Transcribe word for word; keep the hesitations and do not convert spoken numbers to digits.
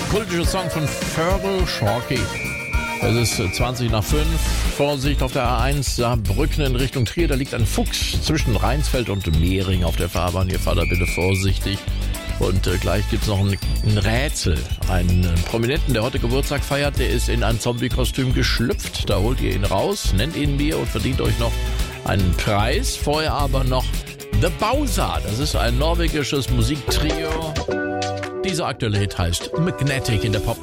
kultische Song von Feral Sharkey. Es ist zwanzig nach fünf. Vorsicht auf der A eins Saarbrücken in Richtung Trier. Da liegt ein Fuchs zwischen Rheinsfeld und Mehring auf der Fahrbahn. Hier fahrt da bitte vorsichtig. Und äh, gleich gibt es noch ein, ein Rätsel. Einen äh, Prominenten, der heute Geburtstag feiert, der ist in ein Zombie-Kostüm geschlüpft. Da holt ihr ihn raus, nennt ihn mir und verdient euch noch einen Preis. Vorher aber noch The Bowser. Das ist ein norwegisches Musiktrio. Dieser aktuelle Hit heißt Magnetic in der Pop.